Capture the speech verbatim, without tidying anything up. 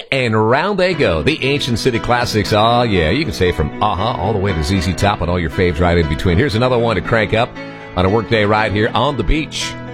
and round they go. The Ancient City Classics. Oh, yeah, you can say from uh-huh all the way to Z Z Top and all your faves right in between. Here's another one to crank up on a workday right here on the beach.